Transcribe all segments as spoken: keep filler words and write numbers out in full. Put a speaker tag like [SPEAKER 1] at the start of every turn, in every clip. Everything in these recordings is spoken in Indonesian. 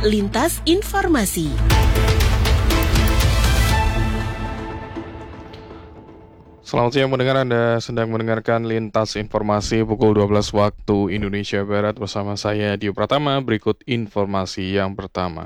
[SPEAKER 1] Lintas Informasi.
[SPEAKER 2] Selamat siang mendengar, Anda sedang mendengarkan Lintas Informasi pukul dua belas waktu Indonesia Barat bersama saya Dio Pratama. Berikut informasi yang pertama.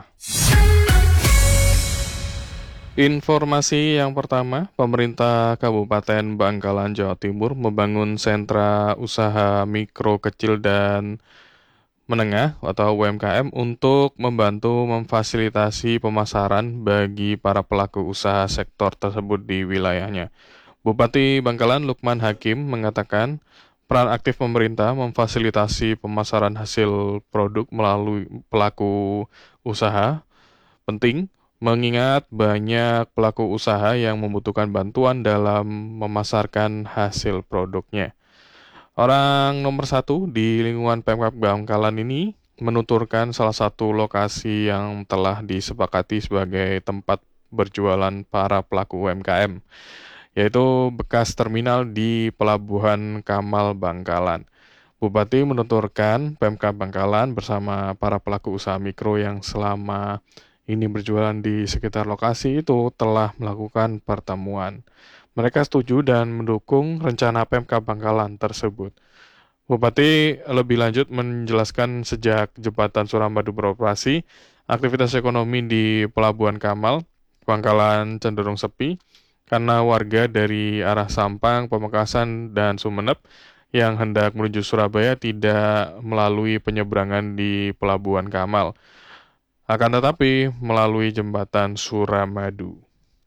[SPEAKER 2] Informasi yang pertama, pemerintah Kabupaten Bangkalan, Jawa Timur membangun sentra usaha mikro, kecil, dan menengah atau U M K M untuk membantu memfasilitasi pemasaran bagi para pelaku usaha sektor tersebut di wilayahnya. Bupati Bangkalan Lukman Hakim mengatakan peran aktif pemerintah memfasilitasi pemasaran hasil produk melalui pelaku usaha penting, mengingat banyak pelaku usaha yang membutuhkan bantuan dalam memasarkan hasil produknya. Orang nomor satu di lingkungan Pemkab Bangkalan ini menuturkan salah satu lokasi yang telah disepakati sebagai tempat berjualan para pelaku U M K M, yaitu bekas terminal di Pelabuhan Kamal Bangkalan. Bupati menuturkan Pemkab Bangkalan bersama para pelaku usaha mikro yang selama ini berjualan di sekitar lokasi itu telah melakukan pertemuan. Mereka setuju dan mendukung rencana Pemkab Bangkalan tersebut. Bupati lebih lanjut menjelaskan sejak jembatan Suramadu beroperasi, aktivitas ekonomi di Pelabuhan Kamal Bangkalan cenderung sepi karena warga dari arah Sampang, Pamekasan, dan Sumeneb yang hendak menuju Surabaya tidak melalui penyeberangan di Pelabuhan Kamal, akan tetapi melalui jembatan Suramadu.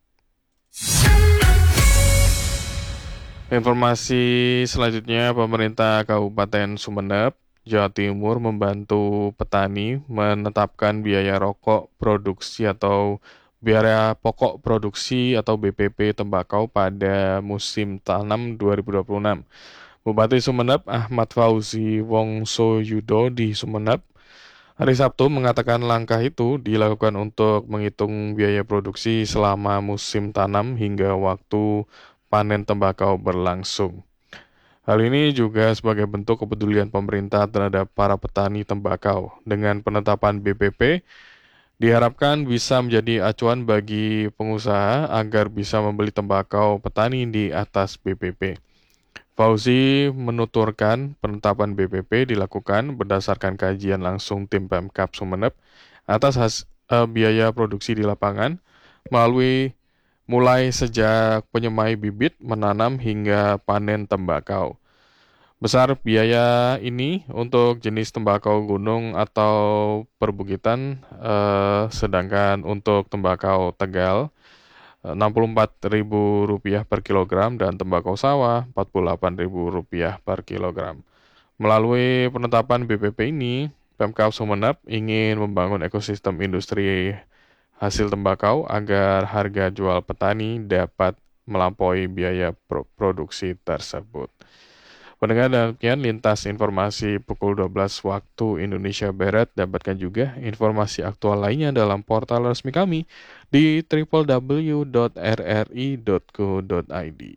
[SPEAKER 2] Informasi selanjutnya, pemerintah Kabupaten Sumeneb, Jawa Timur membantu petani menetapkan biaya rokok produksi atau biaya pokok produksi atau B P P tembakau pada musim tanam dua ribu dua puluh enam. Bupati Sumeneb Ahmad Fauzi Wongsoyudo di Sumeneb hari Sabtu mengatakan langkah itu dilakukan untuk menghitung biaya produksi selama musim tanam hingga waktu panen tembakau berlangsung. Hal ini juga sebagai bentuk kepedulian pemerintah terhadap para petani tembakau. Dengan penetapan B P P, diharapkan bisa menjadi acuan bagi pengusaha agar bisa membeli tembakau petani di atas B P P. Fauzi menuturkan penetapan B P P dilakukan berdasarkan kajian langsung tim Pemkab Sumeneb atas has, uh, biaya produksi di lapangan melalui mulai sejak penyemai bibit, menanam hingga panen tembakau. Besar biaya ini untuk jenis tembakau gunung atau perbukitan, eh, sedangkan untuk tembakau Tegal enam puluh empat ribu rupiah per kilogram dan tembakau sawah empat puluh delapan ribu rupiah per kilogram. Melalui penetapan B P P ini, Pemkab Sumeneb ingin membangun ekosistem industri hasil tembakau agar harga jual petani dapat melampaui biaya pro- produksi tersebut. Pendengar, demikian Lintas Informasi pukul dua belas waktu Indonesia Barat. Dapatkan juga informasi aktual lainnya dalam portal resmi kami di w w w dot r r i dot co dot i d.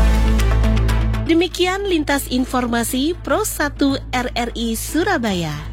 [SPEAKER 1] Demikian Lintas Informasi Pro satu R R I Surabaya.